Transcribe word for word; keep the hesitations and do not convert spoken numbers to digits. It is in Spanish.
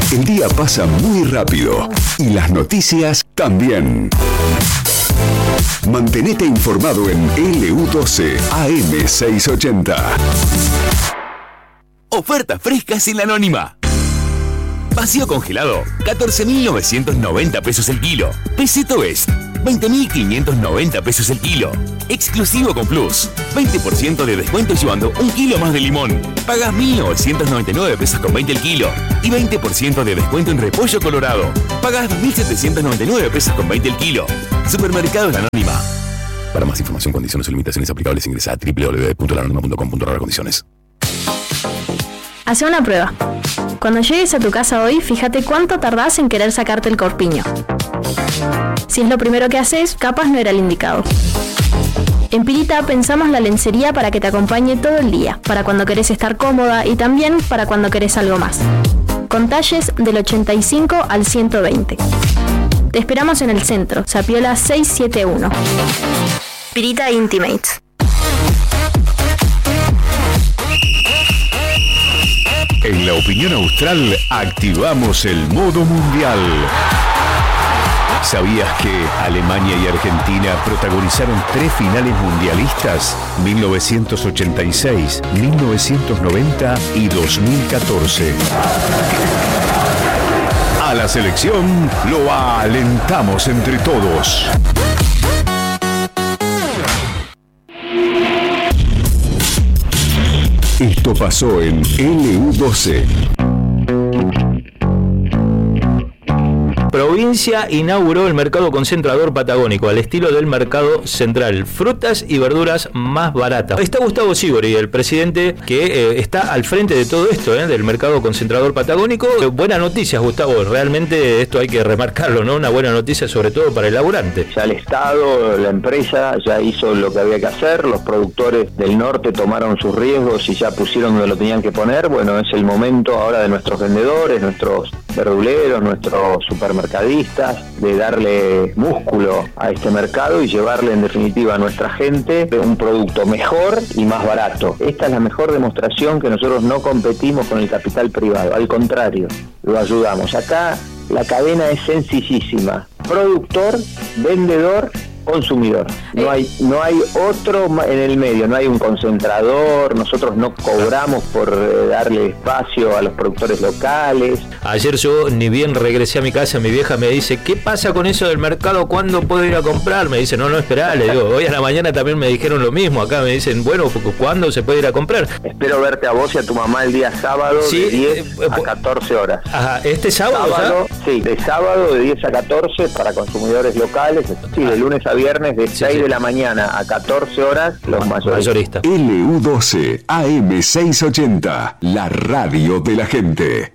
El día pasa muy rápido y las noticias también. Mantenete informado en L U doce A M seiscientos ochenta. Ofertas frescas en la Anónima. Vacío congelado, catorce mil novecientos noventa pesos el kilo. Peseto Best, veinte mil quinientos noventa pesos el kilo. Exclusivo con Plus, veinte por ciento de descuento llevando un kilo más de limón. Pagas mil novecientos noventa y nueve pesos con veinte el kilo. Y veinte por ciento de descuento en repollo colorado. Pagas dos mil setecientos noventa y nueve pesos con veinte el kilo. Supermercados La Anónima. Para más información, condiciones o limitaciones aplicables, ingresa a doble u doble u doble u punto la anónima punto com punto ar condiciones. Hace una prueba. Cuando llegues a tu casa hoy, fíjate cuánto tardás en querer sacarte el corpiño. Si es lo primero que haces, capaz no era el indicado. En Pirita pensamos la lencería para que te acompañe todo el día, para cuando querés estar cómoda y también para cuando querés algo más. Con talles del ochenta y cinco al ciento veinte. Te esperamos en el centro, Zapiola seiscientos setenta y uno. Pirita Intimates. En la opinión austral activamos el modo mundial. ¿Sabías que Alemania y Argentina protagonizaron tres finales mundialistas? mil novecientos ochenta y seis, mil novecientos noventa y dos mil catorce. A la selección lo alentamos entre todos. Esto pasó en L U doce. Provincia inauguró el mercado concentrador patagónico al estilo del mercado central. Frutas y verduras más baratas. Está Gustavo Sibori, el presidente que eh, está al frente de todo esto, eh, del mercado concentrador patagónico. Eh, buenas noticias, Gustavo. Realmente esto hay que remarcarlo, ¿no? Una buena noticia sobre todo para el laburante. Ya el Estado, la empresa ya hizo lo que había que hacer. Los productores del norte tomaron sus riesgos y ya pusieron donde lo tenían que poner. Bueno, es el momento ahora de nuestros vendedores, nuestros verduleros, nuestros supermercadistas, de darle músculo a este mercado y llevarle en definitiva a nuestra gente un producto mejor y más barato. Esta es la mejor demostración que nosotros no competimos con el capital privado, al contrario, lo ayudamos. Acá la cadena es sencillísima: productor, vendedor, consumidor. No hay, no hay otro en el medio, no hay un concentrador. Nosotros no cobramos por eh, darle espacio a los productores locales. Ayer yo ni bien regresé a mi casa, mi vieja me dice: ¿qué pasa con eso del mercado? ¿Cuándo puedo ir a comprar? Me dice: no, no, esperá, le digo. Hoy a la mañana también me dijeron lo mismo. Acá me dicen: bueno, ¿cuándo se puede ir a comprar? Espero verte a vos y a tu mamá el día sábado, sí, de diez eh, a catorce horas. Ajá, ¿este sábado? sábado sí, de sábado de diez a catorce para consumidores locales. Sí, de lunes a viernes de sí, seis sí. de la mañana a catorce horas los mayoristas. L U doce A M seiscientos ochenta, la radio de la gente.